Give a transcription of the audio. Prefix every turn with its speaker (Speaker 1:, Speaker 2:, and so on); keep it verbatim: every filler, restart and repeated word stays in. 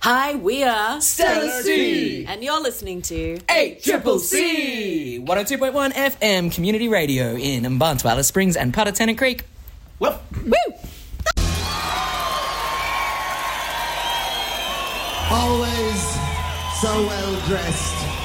Speaker 1: Hi, we are
Speaker 2: Stellar C,
Speaker 1: and you're listening to
Speaker 2: eight Triple C,
Speaker 3: one oh two point one F M Community Radio in Mbantu, Alice Springs and part of Tennant Creek.
Speaker 2: Whoop.
Speaker 1: Woo!
Speaker 4: Always so well dressed.